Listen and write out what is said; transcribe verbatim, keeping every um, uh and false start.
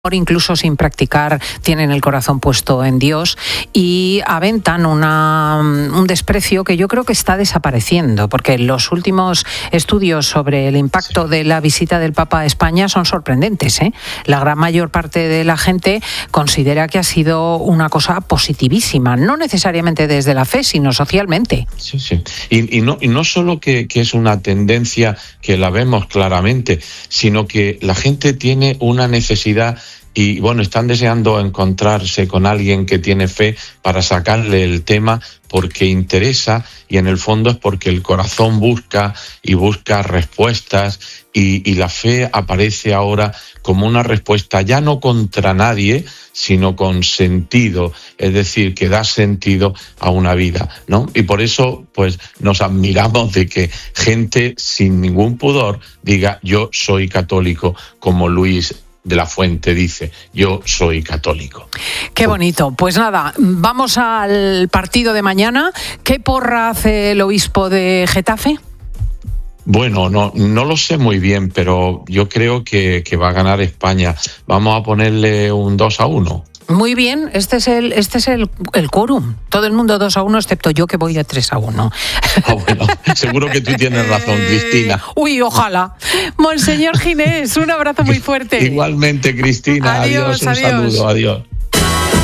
incluso sin practicar, tienen el corazón puesto en Dios y aventan una, un desprecio que yo creo que está desapareciendo, porque los últimos estudios sobre el impacto de la visita del Papa a España son sorprendentes, ¿eh? La gran mayor parte de la gente considera que ha sido una cosa positivísima, no necesariamente desde la fe, sino socialmente. Sí, sí. Y, y, no, y no solo que, que es una tendencia que la vemos claramente, sino que la gente tiene una necesidad. Y bueno, están deseando encontrarse con alguien que tiene fe para sacarle el tema porque interesa, y en el fondo es porque el corazón busca y busca respuestas, y, y la fe aparece ahora como una respuesta ya no contra nadie, sino con sentido, es decir, que da sentido a una vida, ¿no? Y por eso, pues, nos admiramos de que gente sin ningún pudor diga: yo soy católico, como Luis de la Fuente dice: yo soy católico. Qué bonito. Pues nada, vamos al partido de mañana. ¿Qué porra hace el obispo de Getafe? Bueno, no, no lo sé muy bien, pero yo creo que, que va a ganar España. Vamos a ponerle un dos a uno. Muy bien, este es el este es el, el quórum. Todo el mundo dos a uno, excepto yo, que voy de tres a uno. Ah, bueno, seguro que tú tienes razón, Cristina. Uy, ojalá. Monseñor Ginés, un abrazo muy fuerte. Igualmente, Cristina. Adiós, adiós un adiós. saludo, adiós.